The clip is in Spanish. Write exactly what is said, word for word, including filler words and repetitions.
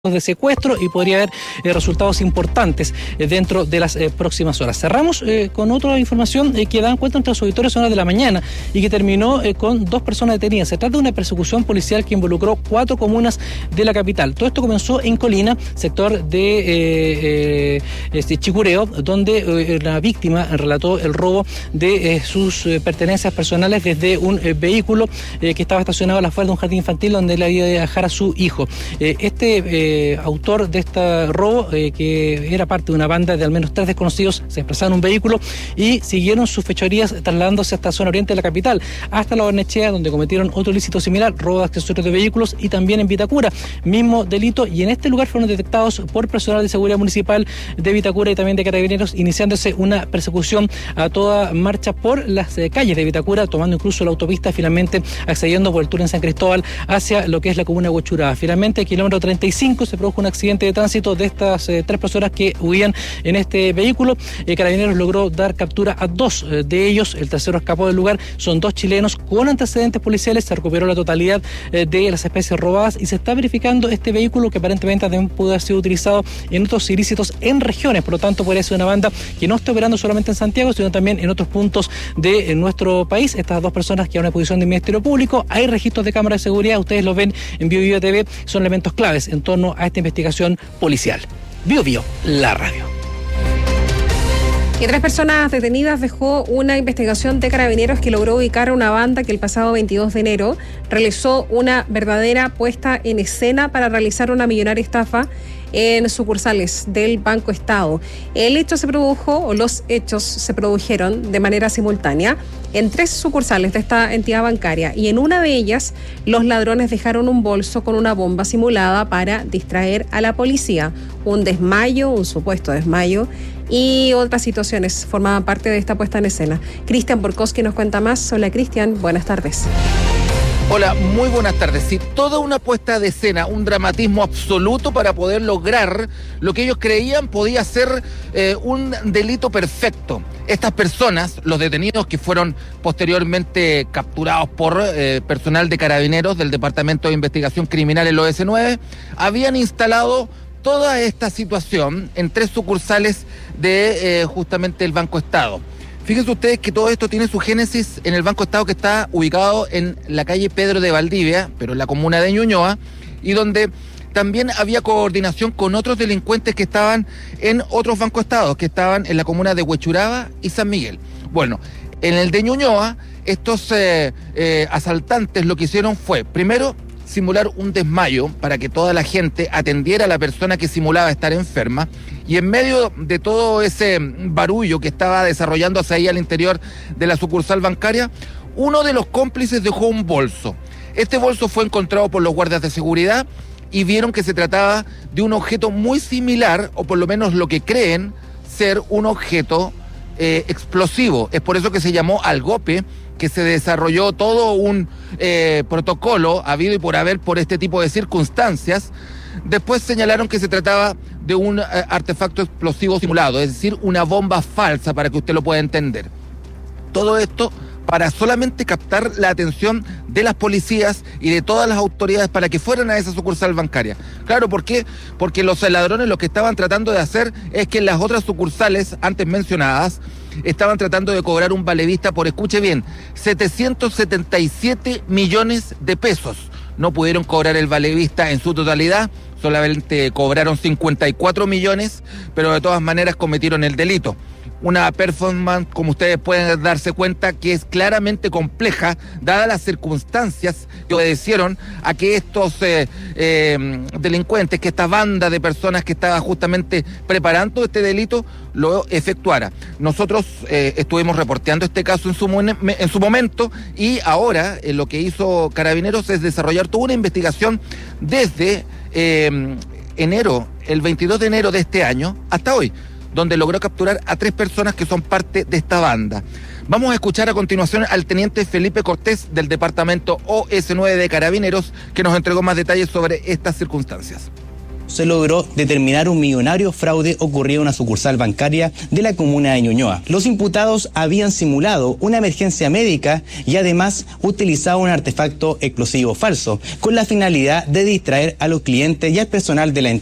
de secuestro y podría haber eh, resultados importantes eh, dentro de las eh, próximas horas. Cerramos eh, con otra información eh, que dan cuenta entre los auditores a horas de la mañana y que terminó eh, con dos personas detenidas. Se trata de una persecución policial que involucró cuatro comunas de la capital. Todo esto comenzó en Colina, sector de eh, eh, este, Chicureo, donde eh, la víctima relató el robo de eh, sus eh, pertenencias personales desde un eh, vehículo eh, que estaba estacionado a la afuera de un jardín infantil donde le había de dejar a su hijo. Eh, este eh, Eh, autor de este robo, eh, que era parte de una banda de al menos tres desconocidos, se desplazaron en un vehículo y siguieron sus fechorías trasladándose hasta la zona oriente de la capital, hasta La Barnechea, donde cometieron otro ilícito similar, robo de accesorios de vehículos, y también en Vitacura, mismo delito, y en este lugar fueron detectados por personal de seguridad municipal de Vitacura y también de Carabineros, iniciándose una persecución a toda marcha por las eh, calles de Vitacura, tomando incluso la autopista, finalmente accediendo por el túnel en San Cristóbal hacia lo que es la comuna de Huechuraba. Finalmente, kilómetro treinta y cinco, se produjo un accidente de tránsito de estas eh, tres personas que huían en este vehículo. Eh, Carabineros logró dar captura a dos eh, de ellos, el tercero escapó del lugar. Son dos chilenos con antecedentes policiales, se recuperó la totalidad eh, de las especies robadas y se está verificando este vehículo que aparentemente también pudo haber sido utilizado en otros ilícitos en regiones. Por lo tanto, podría ser una banda que no está operando solamente en Santiago, sino también en otros puntos de eh, nuestro país. Estas dos personas que a una posición del Ministerio Público, hay registros de cámaras de seguridad, ustedes los ven en Bio Bio T V, son elementos claves en torno a esta investigación policial. Bio Bio, la radio. Y tres personas detenidas dejó una investigación de Carabineros que logró ubicar a una banda que el pasado veintidós de enero realizó una verdadera puesta en escena para realizar una millonaria estafa en sucursales del Banco Estado. El hecho se produjo, o los hechos se produjeron de manera simultánea en tres sucursales de esta entidad bancaria, y en una de ellas los ladrones dejaron un bolso con una bomba simulada para distraer a la policía. Un desmayo, un supuesto desmayo, y otras situaciones formaban parte de esta puesta en escena. Cristian Borkowski nos cuenta más. Hola Cristian, buenas tardes. Hola, muy buenas tardes. Sí, toda una puesta de escena, un dramatismo absoluto para poder lograr lo que ellos creían podía ser eh, un delito perfecto. Estas personas, los detenidos que fueron posteriormente capturados por eh, personal de Carabineros del Departamento de Investigación Criminal, el O S nueve, habían instalado toda esta situación en tres sucursales de eh, justamente el Banco Estado. Fíjense ustedes que todo esto tiene su génesis en el Banco Estado, que está ubicado en la calle Pedro de Valdivia, pero en la comuna de Ñuñoa, y donde también había coordinación con otros delincuentes que estaban en otros bancos estados, que estaban en la comuna de Huechuraba y San Miguel. Bueno, en el de Ñuñoa, estos eh, eh, asaltantes lo que hicieron fue, primero, simular un desmayo para que toda la gente atendiera a la persona que simulaba estar enferma, y en medio de todo ese barullo que estaba desarrollándose ahí al interior de la sucursal bancaria, uno de los cómplices dejó un bolso. Este bolso fue encontrado por los guardias de seguridad y vieron que se trataba de un objeto muy similar, o por lo menos lo que creen ser un objeto eh, explosivo. Es por eso que se llamó Algope, que se desarrolló todo un eh, protocolo habido y por haber por este tipo de circunstancias. Después señalaron que se trataba de un eh, artefacto explosivo simulado, es decir, una bomba falsa, para que usted lo pueda entender. Todo esto para solamente captar la atención de las policías y de todas las autoridades para que fueran a esa sucursal bancaria. Claro, ¿por qué? Porque los ladrones lo que estaban tratando de hacer es que en las otras sucursales antes mencionadas estaban tratando de cobrar un valevista por, escuche bien, setecientos setenta y siete millones de pesos. No pudieron cobrar el valevista en su totalidad, solamente cobraron cincuenta y cuatro millones, pero de todas maneras cometieron el delito. Una performance, como ustedes pueden darse cuenta, que es claramente compleja, dadas las circunstancias que obedecieron a que estos eh, eh, delincuentes, que esta banda de personas que estaba justamente preparando este delito, lo efectuara. Nosotros eh, estuvimos reporteando este caso en su, en su momento, y ahora eh, lo que hizo Carabineros es desarrollar toda una investigación desde eh, enero, el veintidós de enero de este año, hasta hoy, donde logró capturar a tres personas que son parte de esta banda. Vamos a escuchar a continuación al teniente Felipe Cortés del Departamento O S nueve de Carabineros, que nos entregó más detalles sobre estas circunstancias. se logró determinar un millonario fraude ocurrido en una sucursal bancaria de la comuna de Ñuñoa. Los imputados habían simulado una emergencia médica y además utilizado un artefacto explosivo falso, con la finalidad de distraer a los clientes y al personal de la entidad